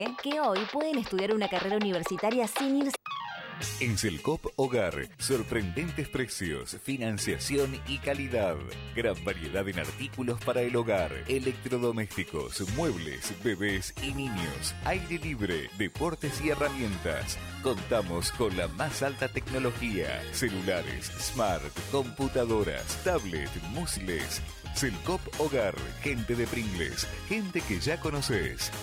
que hoy pueden estudiar una carrera universitaria sin irse. En Selcop Hogar, sorprendentes precios, financiación y calidad. Gran variedad en artículos para el hogar, electrodomésticos, muebles, bebés y niños, aire libre, deportes y herramientas. Contamos con la más alta tecnología, celulares, smart, computadoras, tablet, muebles. Selcop Hogar, gente de Pringles, gente que ya conoces.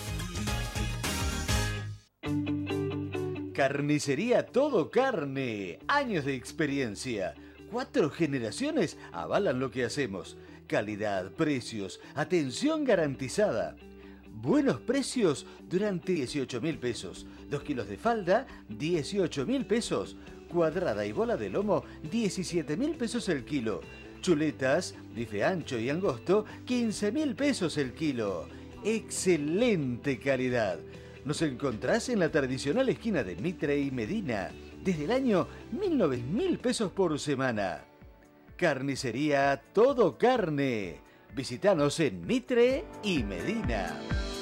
Carnicería Todo Carne. Años de experiencia. 4 generaciones avalan lo que hacemos. Calidad, precios, atención garantizada. Buenos precios durante 18.000 pesos. 2 kilos de falda, 18.000 pesos. Cuadrada y bola de lomo, 17.000 pesos el kilo. Chuletas, bife ancho y angosto, 15.000 pesos el kilo. Excelente calidad. Nos encontrás en la tradicional esquina de Mitre y Medina, desde el año 1.000 pesos por semana. Carnicería Todo Carne. Visítanos en Mitre y Medina.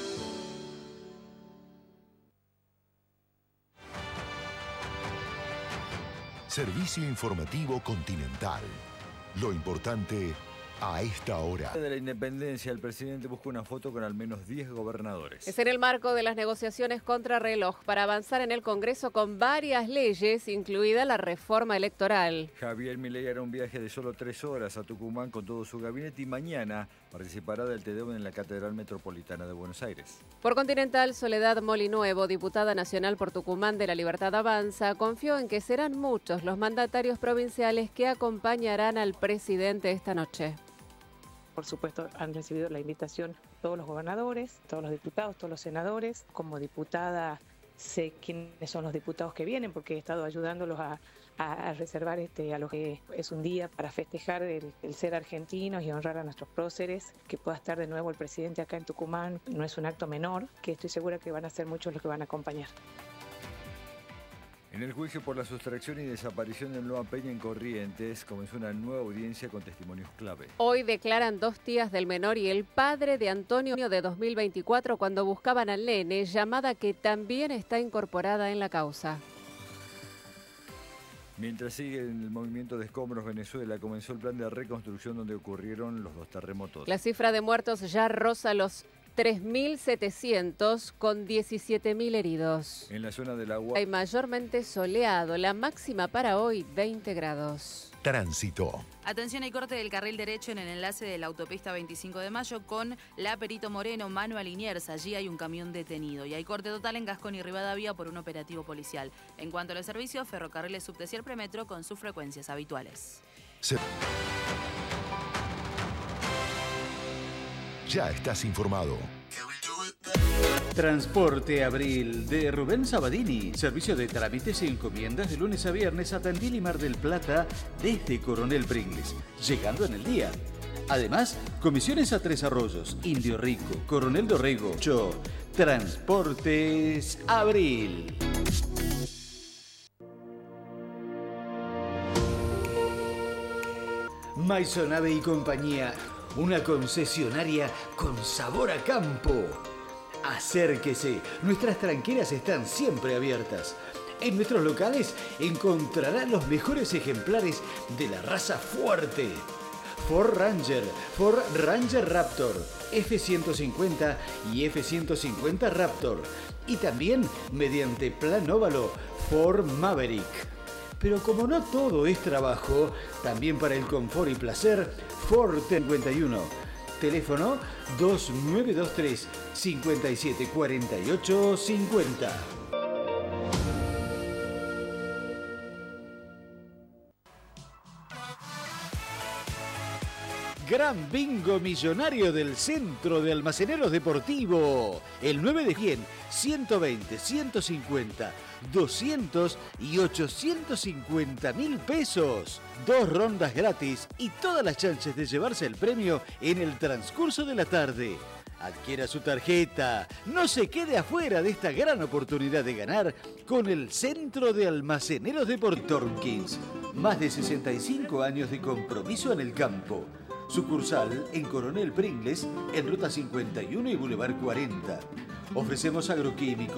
Servicio informativo Continental. Lo importante a esta hora. De la independencia, el presidente busca una foto con al menos 10 gobernadores. Es en el marco de las negociaciones contra reloj para avanzar en el Congreso con varias leyes, incluida la reforma electoral. Javier Milei hará un viaje de solo 3 horas a Tucumán con todo su gabinete y mañana participará del Te Deum en la Catedral Metropolitana de Buenos Aires. Por Continental, Soledad Molinuevo, diputada nacional por Tucumán de la Libertad Avanza, confió en que serán muchos los mandatarios provinciales que acompañarán al presidente esta noche. Por supuesto, han recibido la invitación todos los gobernadores, todos los diputados, todos los senadores. Como diputada sé quiénes son los diputados que vienen porque he estado ayudándolos a reservar a lo que es un día para festejar el ser argentinos y honrar a nuestros próceres. Que pueda estar de nuevo el presidente acá en Tucumán no es un acto menor, que estoy segura que van a ser muchos los que van a acompañar. En el juicio por la sustracción y desaparición de Loa Peña en Corrientes comenzó una nueva audiencia con testimonios clave. Hoy declaran 2 tías del menor y el padre de Antonio de 2024 cuando buscaban al nene, llamada que también está incorporada en la causa. Mientras sigue en el movimiento de escombros, Venezuela comenzó el plan de reconstrucción donde ocurrieron los 2 terremotos. La cifra de muertos ya roza los 3.700 con 17.000 heridos. En la zona del agua hay mayormente soleado, la máxima para hoy 20 grados. Tránsito. Atención, hay corte del carril derecho en el enlace de la autopista 25 de Mayo con la Perito Moreno, mano a Liniers. Allí hay un camión detenido y hay corte total en Gascón y Rivadavia por un operativo policial. En cuanto a los servicios, ferrocarriles subte y el premetro con sus frecuencias habituales. Ya estás informado. Transporte Abril de Rubén Sabadini. Servicio de trámites y encomiendas de lunes a viernes a Tandil y Mar del Plata desde Coronel Pringles, llegando en el día. Además, comisiones a Tres Arroyos, Indio Rico, Coronel Dorrego, Transportes Abril. Maisonave y compañía, una concesionaria con sabor a campo. Acérquese, nuestras tranqueras están siempre abiertas. En nuestros locales encontrará los mejores ejemplares de la raza fuerte. Ford Ranger Raptor, F-150 y F-150 Raptor. Y también, mediante plan óvalo, Ford Maverick. Pero como no todo es trabajo, también para el confort y placer, Ford 51. Teléfono 2923 5748 50. Gran bingo millonario del Centro de Almaceneros Deportivo. El 9 de 100, 120, 150, 200 y 850.000 pesos. 2 rondas gratis y todas las chances de llevarse el premio en el transcurso de la tarde. Adquiera su tarjeta. No se quede afuera de esta gran oportunidad de ganar con el Centro de Almaceneros Deportivo. Torkins. Más de 65 años de compromiso en el campo. Sucursal en Coronel Pringles, en Ruta 51 y Boulevard 40. Ofrecemos agroquímicos,